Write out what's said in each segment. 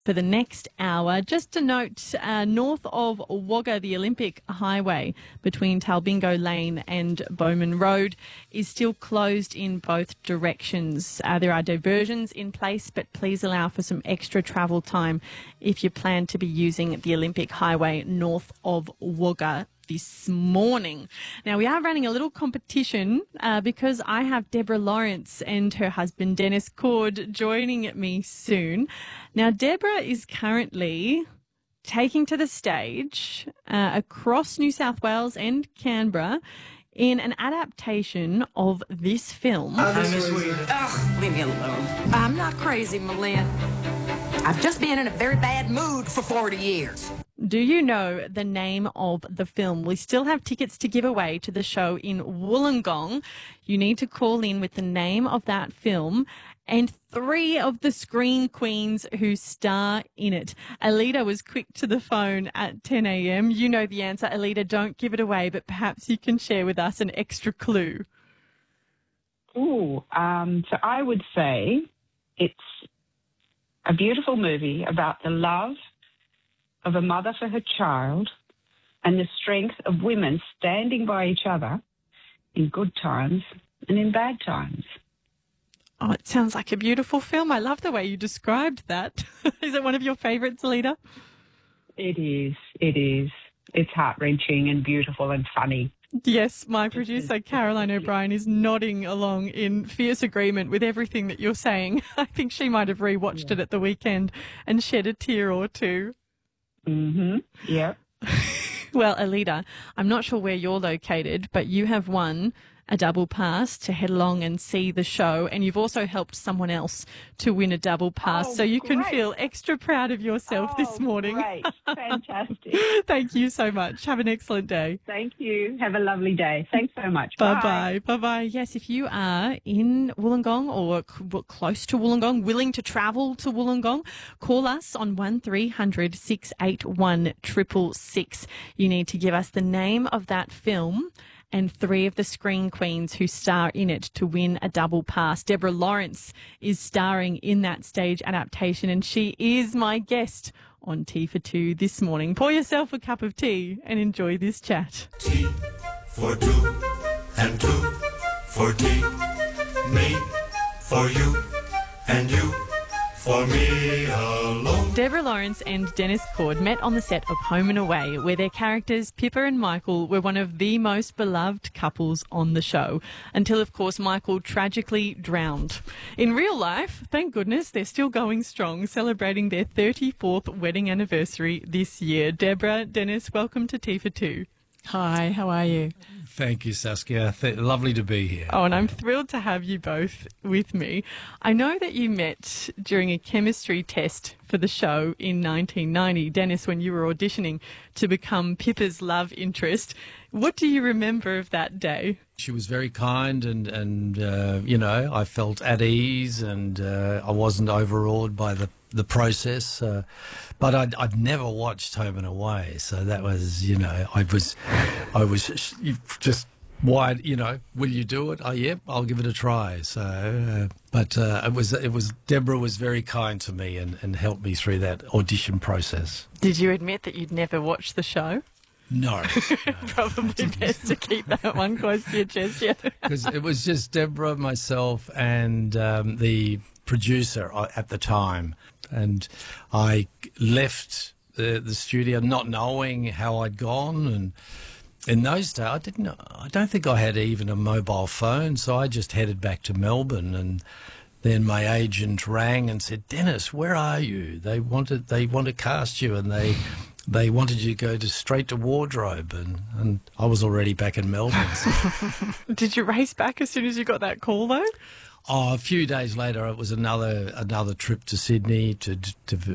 for the next hour. Just a note, north of Wagga, the Olympic Highway between Talbingo Lane and Bowman Road is still closed in both directions. There are diversions in place, but please allow for some extra travel time if you plan to be using the Olympic Highway north of Wagga this morning. Now, we are running a little competition because I have Deborah Lawrence and her husband Dennis Cord joining me soon. Now, Deborah is currently taking to the stage across New South Wales and Canberra in an adaptation of this film. Leave me alone. I'm not crazy, Malin. I've just been in a very bad mood for 40 years. Do you know the name of the film? We still have tickets to give away to the show in Wollongong. You need to call in with the name of that film and 3 of the screen queens who star in it. Alida was quick to the phone at 10 a.m. You know the answer. Alida, don't give it away, but perhaps you can share with us an extra clue. So I would say it's a beautiful movie about the love of a mother for her child and the strength of women standing by each other in good times and in bad times. Oh, it sounds like a beautiful film. I love the way you described that. Is it one of your favourites, Alida? It is. It is. It's heart-wrenching and beautiful and funny. Yes, my producer, Caroline O'Brien, is nodding along in fierce agreement with everything that you're saying. I think she might have rewatched it at the weekend and shed a tear or two. Mm-hmm. Yep. Well, Alida, I'm not sure where you're located, but you have won a double pass to head along and see the show, and you've also helped someone else to win a double pass, so you can feel extra proud of yourself this morning. Great. Fantastic. Thank you so much. Have an excellent day. Thank you. Have a lovely day. Thanks so much. Bye-bye. Bye-bye. Yes, if you are in Wollongong or close to Wollongong, willing to travel to Wollongong, call us on 1300 681 666. You need to give us the name of that film and 3 of the screen queens who star in it to win a double pass. Deborah Lawrence is starring in that stage adaptation, and she is my guest on Tea for Two this morning. Pour yourself a cup of tea and enjoy this chat. Tea for two and two for tea. Me for you and you for me alone. Deborah Lawrence and Dennis Cord met on the set of Home and Away, where their characters, Pippa and Michael, were one of the most beloved couples on the show, until, of course, Michael tragically drowned. In real life, thank goodness, they're still going strong, celebrating their 34th wedding anniversary this year. Deborah, Dennis, welcome to Tea for Two. Hi, how are you? Thank you, Saskia. Lovely to be here. Oh, and I'm thrilled to have you both with me. I know that you met during a chemistry test for the show in 1990, Dennis, when you were auditioning to become Pippa's love interest. What do you remember of that day? She was very kind and you know, I felt at ease and I wasn't overawed by the process. But I'd never watched Home and Away, so that was, you know, I was just wide, you know, will you do it? Oh, yep, I'll give it a try. So, but it was Deborah was very kind to me and helped me through that audition process. Did you admit that you'd never watched the show? No. Probably best to keep that one close to your chest, yeah. Because it was just Deborah, myself, and the producer at the time. And I left the studio not knowing how I'd gone. And in those days, I don't think I had even a mobile phone, so I just headed back to Melbourne. And then my agent rang and said, "Dennis, where are you? They want to cast you, and they wanted you to go straight to wardrobe," and I was already back in Melbourne. So. Did you race back as soon as you got that call, though? Oh, a few days later, it was another trip to Sydney to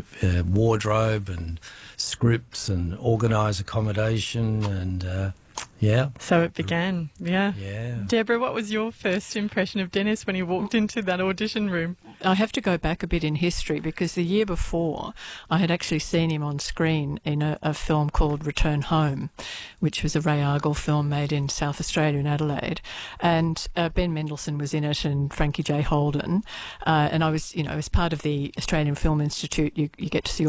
wardrobe and scripts and organise accommodation, and Yeah. So it began, yeah. Yeah. Deborah, what was your first impression of Dennis when he walked into that audition room? I have to go back a bit in history because the year before I had actually seen him on screen in a film called Return Home, which was a Ray Argall film made in South Australia in Adelaide. And Ben Mendelsohn was in it and Frankie J. Holden. And I was, as part of the Australian Film Institute, you get to see